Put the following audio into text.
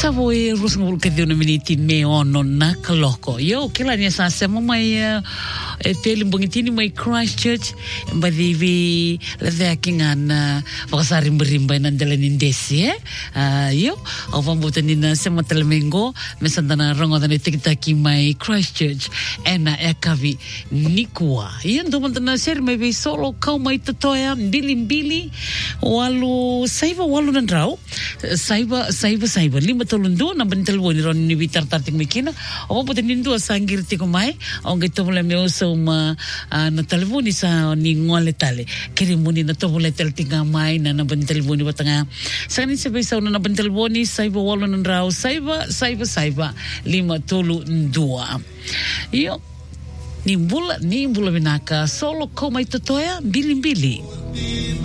Savo e rusngul ke diuna miniti me ono na kaloko. Yo kila ni sa sema mai e tele bongitini mai Christchurch mbadivi leve kingan vakasari mberimba nandela nindesi yo avambuta nina sema telemengo mesandana rongo dana tikitaki mai Christchurch ena ekavi nikua. Yendo mantana ser mai be solo kau mai tatoya mbili walu saiva walu nandrau saiva lima tolundu na bentelwoni ron ni vitar tartik mikina o pote nindu sangir tiko mai o ngai tobole me oso ma na telefoni sa ni ngole tale kiri muni na tobole tel tinga mai na bentelwoni batanga sani se bisa na bentelwoni saiva walu nandrau saiva lima tolu ndua yo ni bula binaka solo kau mai totoya mbili